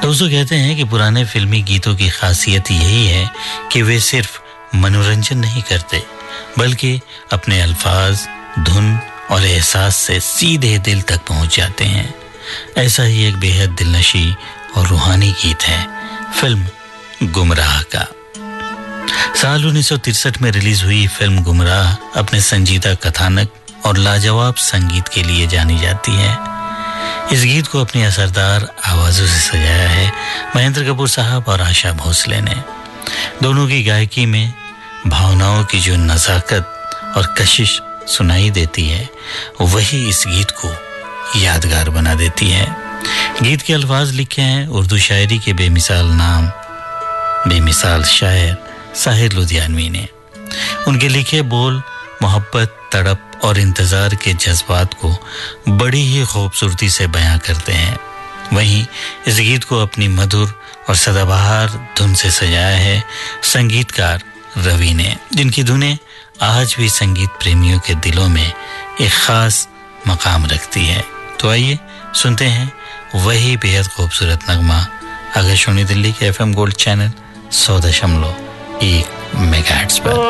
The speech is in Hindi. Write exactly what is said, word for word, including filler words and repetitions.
दोस्तों कहते हैं कि पुराने फिल्मी गीतों की खासियत यही है कि वे सिर्फ मनोरंजन नहीं करते बल्कि अपने अल्फाज, धुन और एहसास से सीधे दिल तक पहुंच जाते हैं। ऐसा ही एक बेहद दिलनशी और रूहानी गीत है फिल्म गुमराह का। साल उन्नीस सौ तिरसठ में रिलीज हुई फिल्म गुमराह अपने संजीदा कथानक और लाजवाब संगीत के लिए जानी जाती है। इस गीत को अपनी असरदार आवाज़ों से सजाया है महेंद्र कपूर साहब और आशा भोसले ने। दोनों की गायकी में भावनाओं की जो नज़ाकत और कशिश सुनाई देती है वही इस गीत को यादगार बना देती है। गीत के अल्फाज लिखे हैं उर्दू शायरी के बेमिसाल नाम, बेमिसाल शायर साहिर लुधियानवी ने। उनके लिखे बोल मोहब्बत, तड़प और इंतज़ार के जज्बात को बड़ी ही खूबसूरती से बयां करते हैं। वहीं इस गीत को अपनी मधुर और सदाबहार धुन से सजाया है संगीतकार रवि ने, जिनकी धुनें आज भी संगीत प्रेमियों के दिलों में एक ख़ास मकाम रखती है। तो आइए सुनते हैं वही बेहद खूबसूरत नगमा आकाशवाणी दिल्ली के एफ एम गोल्ड चैनल सौ दशमलव एक मेगाहर्ट्ज़ पर।